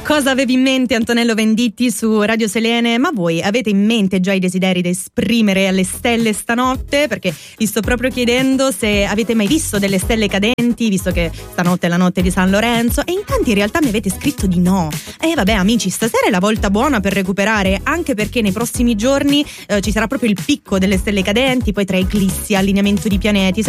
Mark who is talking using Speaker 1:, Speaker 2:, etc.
Speaker 1: Cosa avevi in mente, Antonello Venditti, su Radio Selene? Ma voi avete in mente già i desideri da esprimere alle stelle stanotte? Perché vi sto proprio chiedendo se avete mai visto delle stelle cadenti, visto che stanotte è la notte di San Lorenzo, e in tanti in realtà mi avete scritto di no. E vabbè amici, stasera è la volta buona per recuperare, anche perché nei prossimi giorni ci sarà proprio il picco delle stelle cadenti, poi tra eclissi, allineamento di pianeti.